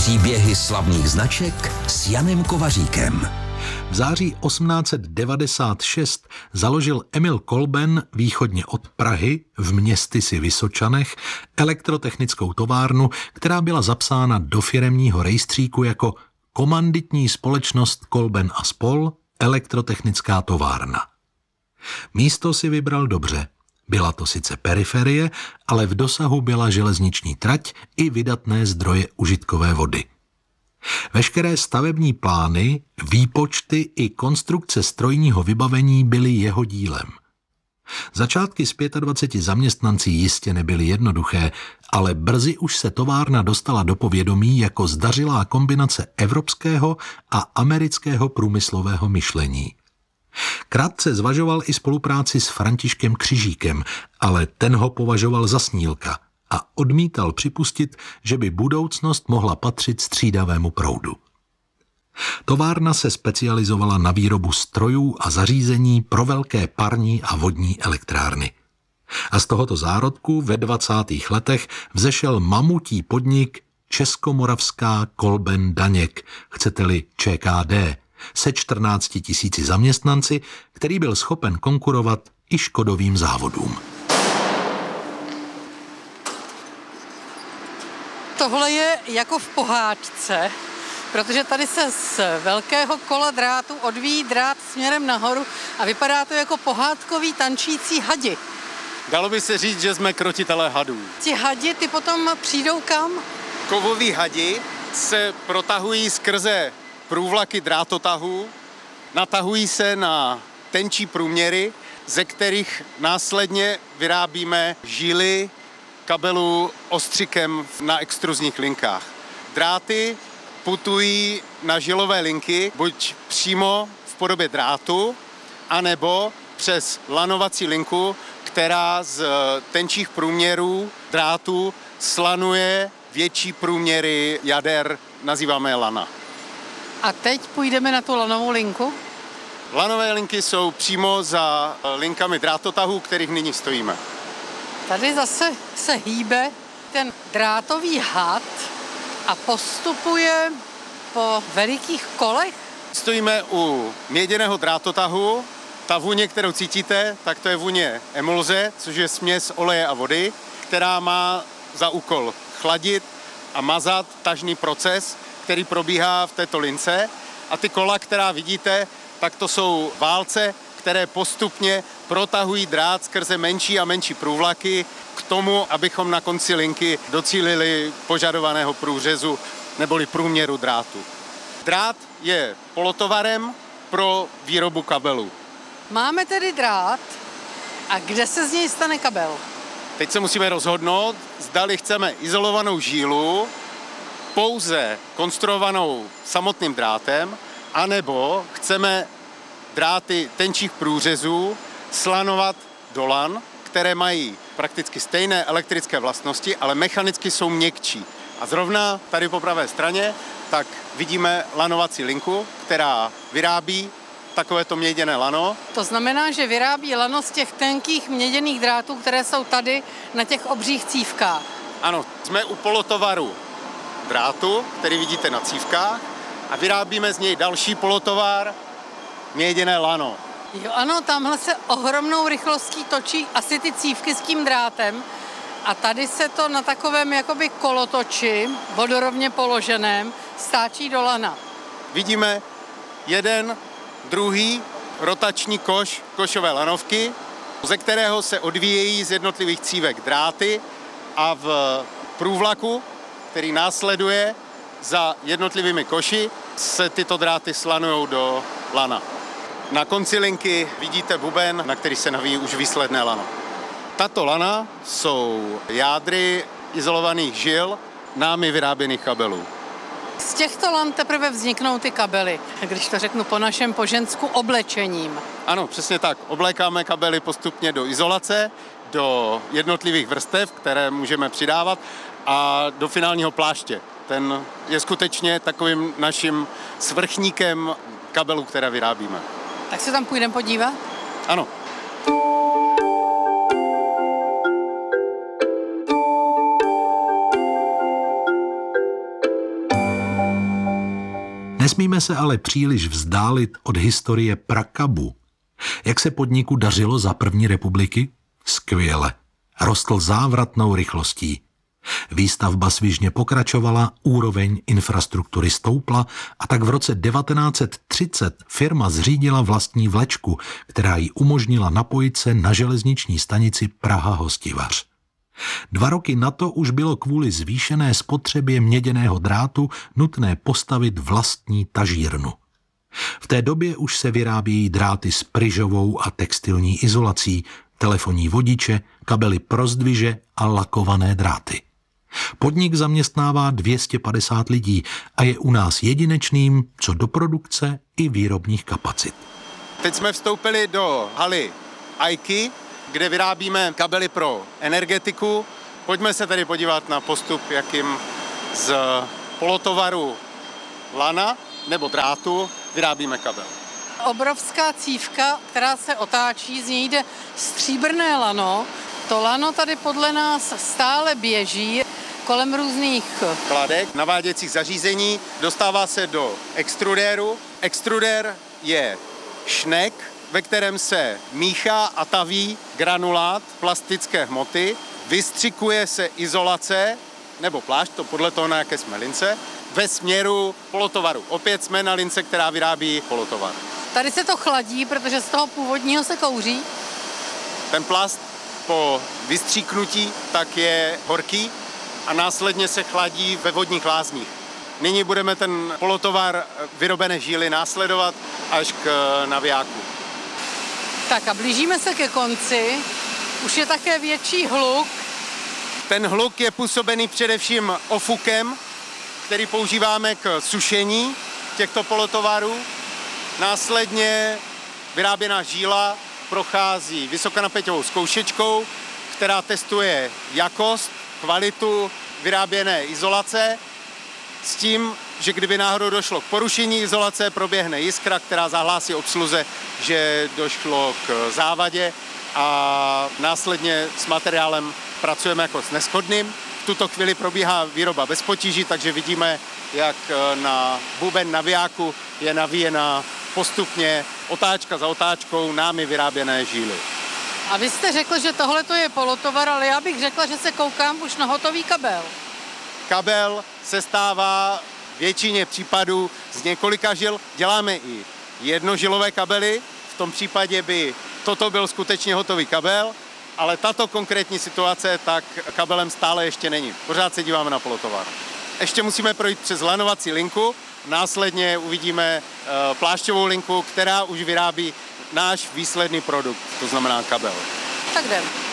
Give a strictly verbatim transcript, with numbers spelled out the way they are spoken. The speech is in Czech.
Příběhy slavných značek s Janem Kovaříkem. V září osmnáct set devadesát šest založil Emil Kolben východně od Prahy v Městysi Vysočanech elektrotechnickou továrnu, která byla zapsána do firemního rejstříku jako komanditní společnost Kolben a spol. Elektrotechnická továrna. Místo si vybral dobře. Byla to sice periferie, ale v dosahu byla železniční trať i vydatné zdroje užitkové vody. Veškeré stavební plány, výpočty i konstrukce strojního vybavení byly jeho dílem. Začátky s dvaceti pěti zaměstnanci jistě nebyly jednoduché, ale brzy už se továrna dostala do povědomí jako zdařilá kombinace evropského a amerického průmyslového myšlení. Krátce zvažoval i spolupráci s Františkem Křižíkem, ale ten ho považoval za snílka a odmítal připustit, že by budoucnost mohla patřit střídavému proudu. Továrna se specializovala na výrobu strojů a zařízení pro velké parní a vodní elektrárny. A z tohoto zárodku ve dvacátých letech vzešel mamutí podnik Českomoravská Kolben Daněk, chcete-li Č K D, se čtrnácti tisíci zaměstnanci, který byl schopen konkurovat i škodovým závodům. Tohle je jako v pohádce, protože tady se z velkého kola drátu odvíjí drát směrem nahoru a vypadá to jako pohádkový tančící hadi. Dalo by se říct, že jsme krotitelé hadů. Ti hadi, ty potom přijdou kam? Kovoví hadi se protahují skrze průvlaky drátotahu, natahují se na tenčí průměry, ze kterých následně vyrábíme žíly kabelů ostřikem na extruzních linkách. Dráty putují na žilové linky, buď přímo v podobě drátu, anebo přes lanovací linku, která z tenčích průměrů drátu slanuje větší průměry jader, nazýváme je lana. A teď půjdeme na tu lanovou linku? Lanové linky jsou přímo za linkami drátotahu, kterých nyní stojíme. Tady zase se hýbe ten drátový had a postupuje po velikých kolech. Stojíme u měděného drátotahu. Ta vůně, kterou cítíte, tak to je vůně emulze, což je směs oleje a vody, která má za úkol chladit a mazat tažný proces, který probíhá v této lince. A ty kola, která vidíte, tak to jsou válce, které postupně protahují drát skrze menší a menší průvlaky k tomu, abychom na konci linky docílili požadovaného průřezu neboli průměru drátu. Drát je polotovarem pro výrobu kabelů. Máme tedy drát a kde se z něj stane kabel? Teď se musíme rozhodnout, zdali chceme izolovanou žílu, pouze konstruovanou samotným drátem, anebo chceme dráty tenčích průřezů slanovat do lan, které mají prakticky stejné elektrické vlastnosti, ale mechanicky jsou měkčí. A zrovna tady po pravé straně tak vidíme lanovací linku, která vyrábí takovéto měděné lano. To znamená, že vyrábí lano z těch tenkých měděných drátů, které jsou tady na těch obřích cívkách. Ano, jsme u polotovaru drátu, který vidíte na cívkách, a vyrábíme z něj další polotovar, měděné lano. Jo, ano, tamhle se ohromnou rychlostí točí asi ty cívky s tím drátem a tady se to na takovém jakoby kolotoči, vodorovně položeném, stáčí do lana. Vidíme jeden, druhý rotační koš, košové lanovky, ze kterého se odvíjejí z jednotlivých cívek dráty a v průvlaku, který následuje za jednotlivými koši, se tyto dráty slanujou do lana. Na konci linky vidíte buben, na který se navíjí už výsledné lano. Tato lana jsou jádry izolovaných žil námi vyráběných kabelů. Z těchto lan teprve vzniknou ty kabely, když to řeknu po našem po žensku, oblečením. Ano, přesně tak. Oblékáme kabely postupně do izolace, do jednotlivých vrstev, které můžeme přidávat, a do finálního pláště. Ten je skutečně takovým naším svrchníkem kabelů, které vyrábíme. Tak se tam půjdeme podívat? Ano. Nesmíme se ale příliš vzdálit od historie prakabu. Jak se podniku dařilo za první republiky? Skvěle. Rostl závratnou rychlostí. Výstavba svižně pokračovala, úroveň infrastruktury stoupla a tak v roce devatenáct set třicet firma zřídila vlastní vlečku, která jí umožnila napojit se na železniční stanici Praha-Hostivař. Dva roky na to už bylo kvůli zvýšené spotřebě měděného drátu nutné postavit vlastní tažírnu. V té době už se vyrábějí dráty s pryžovou a textilní izolací, telefonní vodiče, kabely pro zdviže a lakované dráty. Podnik zaměstnává dvě stě padesát lidí a je u nás jedinečným co do produkce i výrobních kapacit. Teď jsme vstoupili do haly Aiky, kde vyrábíme kabely pro energetiku. Pojďme se tedy podívat na postup, jakým z polotovaru lana nebo drátu vyrábíme kabel. Obrovská cívka, která se otáčí, z něj jde stříbrné lano. To lano tady podle nás stále běží kolem různých kladek, naváděcích zařízení, dostává se do extrudéru. Extrudér je šnek, ve kterém se míchá a taví granulát plastické hmoty, vystřikuje se izolace nebo plášť, to podle toho, na jaké jsme lince, ve směru polotovaru. Opět jsme na lince, která vyrábí polotovar. Tady se to chladí, protože z toho původního se kouří. Ten plast po vystříknutí tak je horký a následně se chladí ve vodních lázních. Nyní budeme ten polotovar vyrobené žíly následovat až k navijáku. Tak a blížíme se ke konci. Už je také větší hluk. Ten hluk je působený především ofukem, který používáme k sušení těchto polotovarů. Následně vyráběná žíla prochází vysokonapěťovou zkoušečkou, která testuje jakost, kvalitu vyráběné izolace s tím, že kdyby náhodou došlo k porušení izolace, proběhne jiskra, která zahlásí obsluze, že došlo k závadě a následně s materiálem pracujeme jako s neschodným. V tuto chvíli probíhá výroba bez potíží, takže vidíme, jak na buben navijáku je navíjena postupně otáčka za otáčkou námi vyráběné žíly. A vy jste řekl, že tohle je polotovar, ale já bych řekla, že se koukám už na hotový kabel. Kabel se stává v většině případů z několika žil. Děláme i jednožilové kabely, v tom případě by toto byl skutečně hotový kabel, ale tato konkrétní situace tak kabelem stále ještě není. Pořád se díváme na polotovar. Ještě musíme projít přes lanovací linku, následně uvidíme plášťovou linku, která už vyrábí náš výsledný produkt, to znamená kabel. Tak jdem.